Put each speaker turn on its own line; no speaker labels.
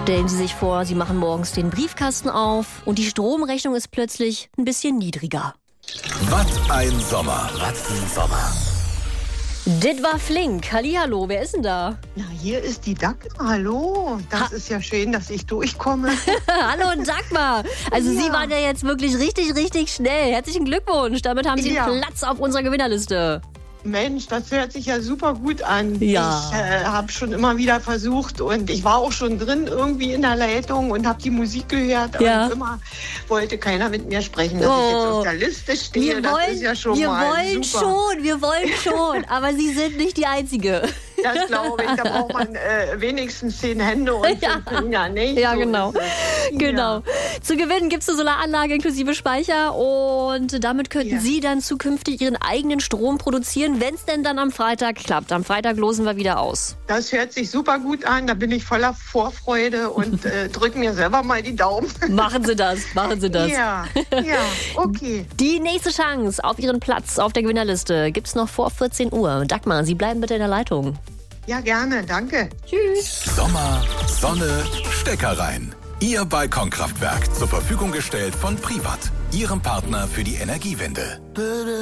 Stellen Sie sich vor, Sie machen morgens den Briefkasten auf und die Stromrechnung ist plötzlich ein bisschen niedriger.
Was ein Sommer. Was ein Sommer.
Das war flink. Hallihallo, wer ist denn da?
Na, hier ist die Dagmar. Hallo. Das ist ja schön, dass ich durchkomme.
Hallo Dagmar. Also Sie waren ja jetzt wirklich richtig, richtig schnell. Herzlichen Glückwunsch. Damit haben Sie einen Platz auf unserer Gewinnerliste.
Mensch, das hört sich ja super gut an.
Ja.
Ich habe schon immer wieder versucht und ich war auch schon drin irgendwie in der Leitung und habe die Musik gehört.
Ja.
Und immer wollte keiner mit mir sprechen, dass ich jetzt auf der Liste stehe. Das ist ja schon mal super.
Wir wollen schon, aber Sie sind nicht die Einzige.
Das glaube ich, da braucht man wenigstens 10 Hände und 10 Finger, nicht?
Ja,
so
genau. Genau. Zu gewinnen gibt es eine Solaranlage inklusive Speicher und damit könnten Sie dann zukünftig Ihren eigenen Strom produzieren, wenn es denn dann am Freitag klappt. Am Freitag losen wir wieder aus.
Das hört sich super gut an, da bin ich voller Vorfreude und drück mir selber mal die Daumen.
Machen Sie das.
Ja, okay.
Die nächste Chance auf Ihren Platz auf der Gewinnerliste gibt es noch vor 14 Uhr. Dagmar, Sie bleiben bitte in der Leitung.
Ja, gerne, danke.
Tschüss.
Sommer, Sonne, Stecker rein. Ihr Balkonkraftwerk zur Verfügung gestellt von Privat, Ihrem Partner für die Energiewende.